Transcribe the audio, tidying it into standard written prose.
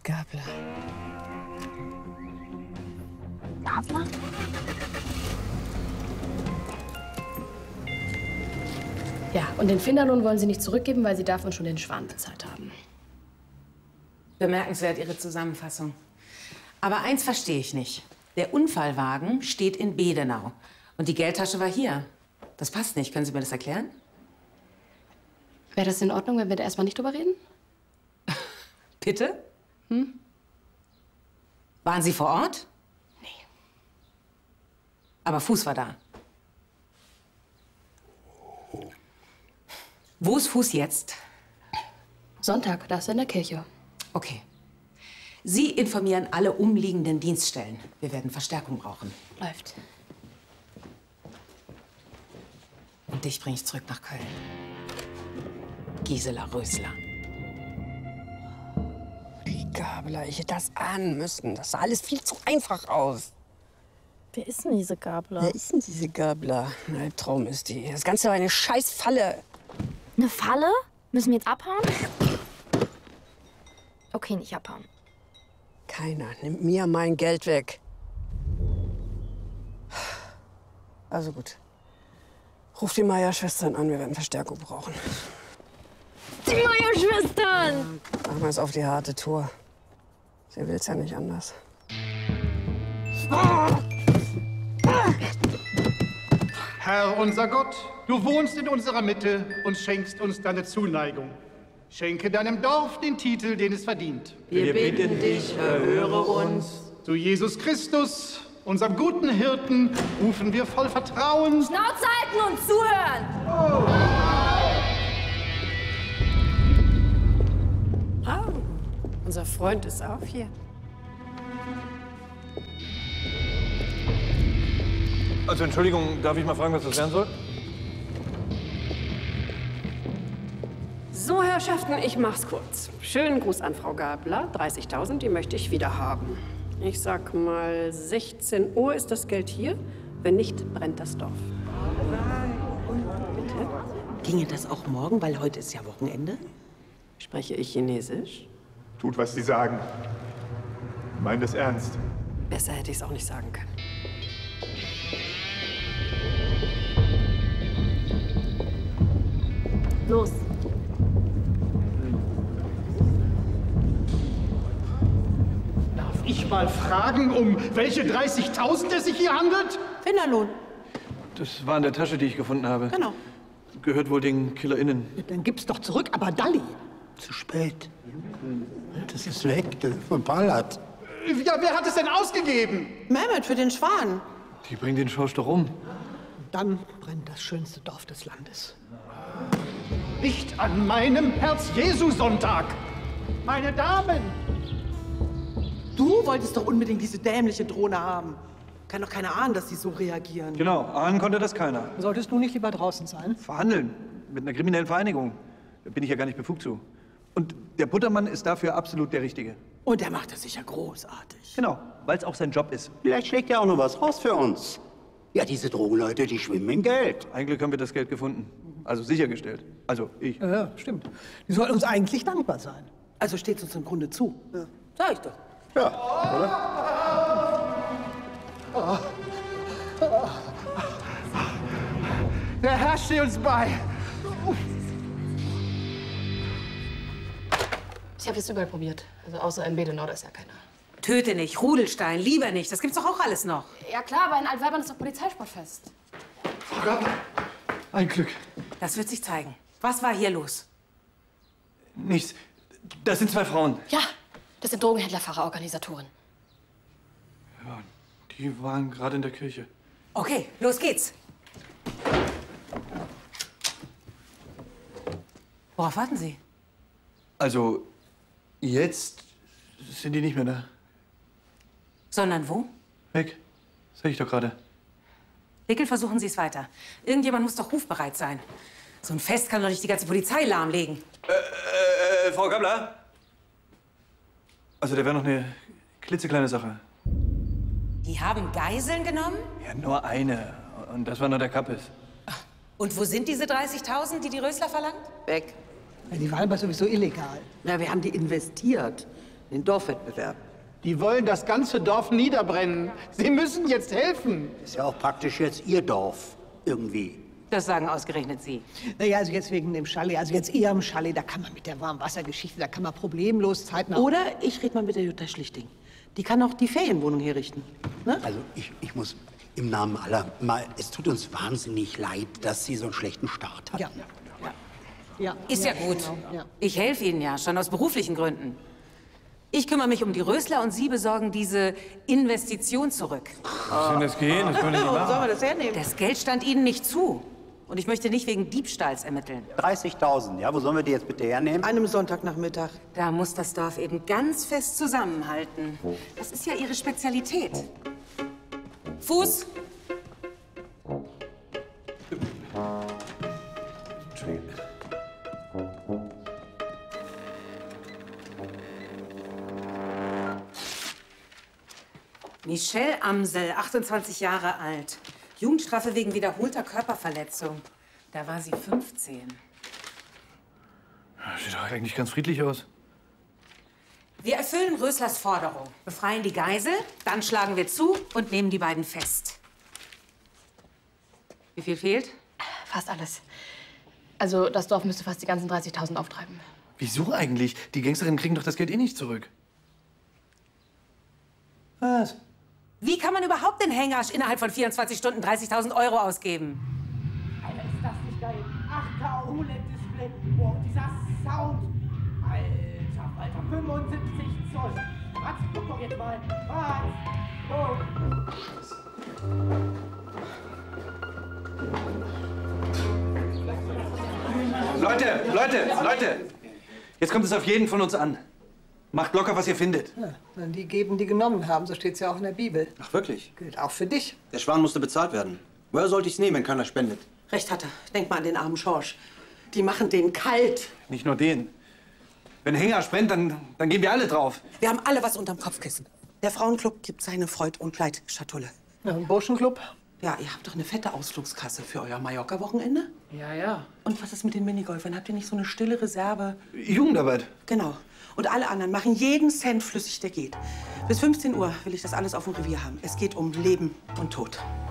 Gabler. Gabler? Ja, und den Finderlohn wollen Sie nicht zurückgeben, weil Sie davon schon den Schwan bezahlt haben. Bemerkenswert, Ihre Zusammenfassung. Aber eins verstehe ich nicht. Der Unfallwagen steht in Bedenau. Und die Geldtasche war hier. Das passt nicht. Können Sie mir das erklären? Wäre das in Ordnung, wenn wir da erstmal nicht drüber reden? Bitte? Waren Sie vor Ort? Nee. Aber Fuß war da. Wo ist Fuß jetzt? Sonntag, da ist er in der Kirche. Okay. Sie informieren alle umliegenden Dienststellen. Wir werden Verstärkung brauchen. Läuft. Und dich bringe ich zurück nach Köln. Gisela Rösler. Die Gabler, ich hätte das ahnen müssen. Das sah alles viel zu einfach aus. Wer ist denn diese Gabler? Wer ist denn diese Gabler? Ein Albtraum ist die. Das Ganze war eine scheiß Falle. Eine Falle? Müssen wir jetzt abhauen? Okay, nicht abhauen. Keiner nimmt mir mein Geld weg. Also gut. Ruf die Meier-Schwestern an, wir werden Verstärkung brauchen. Die Meier-Schwestern! Machen wir es auf die harte Tour. Sie will's ja nicht anders. Herr unser Gott, du wohnst in unserer Mitte und schenkst uns deine Zuneigung. Schenke deinem Dorf den Titel, den es verdient. Wir bitten dich, erhöre uns. Zu Jesus Christus, unserem guten Hirten, rufen wir voll Vertrauen. Schnauze halten und zuhören! Ah, unser Freund ist auch hier. Also Entschuldigung, darf ich mal fragen, was das werden soll? So, Herrschaften, ich mach's kurz. Schönen Gruß an Frau Gabler. 30.000, die möchte ich wieder haben. Ich sag mal, 16 Uhr ist das Geld hier. Wenn nicht, brennt das Dorf. Bitte? Ginge das auch morgen, weil heute ist ja Wochenende? Spreche ich Chinesisch? Tut, was sie sagen. Meint es ernst. Besser hätte ich es auch nicht sagen können. Los. Darf ich mal fragen, um welche 30.000 es sich hier handelt? Finderlohn. Das war in der Tasche, die ich gefunden habe. Genau. Gehört wohl den KillerInnen. Dann gib's doch zurück, aber Dalli. Zu spät. Das ist weg, verballert. Ja, wer hat es denn ausgegeben? Mehmet für den Schwan. Die bringen den Schorsch doch um. Dann brennt das schönste Dorf des Landes. Nicht an meinem Herz-Jesu-Sonntag. Meine Damen! Du wolltest doch unbedingt diese dämliche Drohne haben. Kann doch keiner ahnen, dass sie so reagieren. Genau, ahnen konnte das keiner. Solltest du nicht lieber draußen sein? Verhandeln mit einer kriminellen Vereinigung. Da bin ich ja gar nicht befugt zu. Und der Buttermann ist dafür absolut der Richtige. Und der macht das sicher großartig. Genau, weil es auch sein Job ist. Vielleicht schlägt ja auch noch was raus für uns. Ja, diese Drogenleute, die schwimmen in Geld. Eigentlich haben wir das Geld gefunden. Also sichergestellt. Also ich. Ja, stimmt. Die sollten uns eigentlich dankbar sein. Also steht's uns im Grunde zu. Ja. Sag ich doch. Ja, oder? Der Herr steht uns bei. Ich habe es überall probiert. Also außer in Bedenau, da ist ja keiner. Töte nicht, Rudelstein, lieber nicht. Das gibt's doch auch alles noch. Ja klar, aber in Altweibern ist doch Polizeisportfest. Frau Gabler, Ein Glück. Das wird sich zeigen. Was war hier los? Nichts. Das sind zwei Frauen. Ja, das sind Drogenhändlerfahrer-Organisatoren. Ja, die waren gerade in der Kirche. Okay, los geht's. Worauf warten Sie? Also, jetzt sind die nicht mehr da. Sondern wo? Weg. Sag ich doch gerade. Wickel, versuchen Sie es weiter. Irgendjemand muss doch rufbereit sein. So ein Fest kann doch nicht die ganze Polizei lahmlegen. Frau Gabler? Also, da wäre noch eine klitzekleine Sache. Die haben Geiseln genommen? Ja, nur eine. Und das war nur der Kappes. Und wo sind diese 30.000, die die Rösler verlangt? Weg. Ja, die waren aber sowieso illegal. Ja, wir haben die investiert. Den Dorfwettbewerb. Die wollen das ganze Dorf niederbrennen. Sie müssen jetzt helfen. Ist ja auch praktisch jetzt Ihr Dorf. Irgendwie. Das sagen ausgerechnet Sie. Naja, also jetzt wegen dem Chalet, also jetzt Ihrem Chalet, da kann man mit der Warmwassergeschichte, da kann man problemlos zeitnah... Oder ich rede mal mit der Jutta Schlichting. Die kann auch die Ferienwohnung herrichten. Ne? Also ich muss im Namen aller mal, es tut uns wahnsinnig leid, dass Sie so einen schlechten Start hatten. Ja. Ja. Ist ja gut. Genau. Ja. Ich helfe Ihnen ja, schon aus beruflichen Gründen. Ich kümmere mich um die Rösler und Sie besorgen diese Investition zurück. Was soll das gehen? Das können wir nicht Wo sollen wir machen. das hernehmen? Das Geld stand Ihnen nicht zu. Und ich möchte nicht wegen Diebstahls ermitteln. 30.000, ja, wo sollen wir die jetzt bitte hernehmen? Einem Sonntagnachmittag. Da muss das Dorf eben ganz fest zusammenhalten. Das ist ja Ihre Spezialität. Fuß! Michelle Amsel, 28 Jahre alt. Jugendstrafe wegen wiederholter Körperverletzung. Da war sie 15. Sieht doch eigentlich ganz friedlich aus. Wir erfüllen Röslers Forderung, befreien die Geisel, dann schlagen wir zu und nehmen die beiden fest. Wie viel fehlt? Fast alles. Also das Dorf müsste fast die ganzen 30.000 auftreiben. Wieso eigentlich? Die Gangsterinnen kriegen doch das Geld eh nicht zurück. Was? Wie kann man überhaupt den Hängersch innerhalb von 24 Stunden 30.000 € ausgeben? Alter, ist das nicht geil? 8K OLED-Display. Wow, dieser Sound. Alter, 75 Zoll. Was? Guck doch jetzt mal. Was? Oh. Leute! Jetzt kommt es auf jeden von uns an. Macht locker, was ihr findet. Ja, wenn die geben, die genommen haben, so steht's ja auch in der Bibel. Ach, wirklich? Gilt auch für dich. Der Schwan musste bezahlt werden. Woher sollte ich's nehmen, wenn keiner spendet? Recht hat er. Denk mal an den armen Schorsch. Die machen den kalt. Nicht nur den. Wenn Hängersch brennt, dann gehen wir alle drauf. Wir haben alle was unterm Kopfkissen. Der Frauenclub gibt seine Freud- und Leid-Schatulle. Ja, ein Burschenclub? Ja, ihr habt doch eine fette Ausflugskasse für euer Mallorca-Wochenende? Ja, ja. Und was ist mit den Minigolfern? Habt ihr nicht so eine stille Reserve? Jugendarbeit. Genau. Und alle anderen machen jeden Cent flüssig, der geht. Bis 15 Uhr will ich das alles auf dem Revier haben. Es geht um Leben und Tod.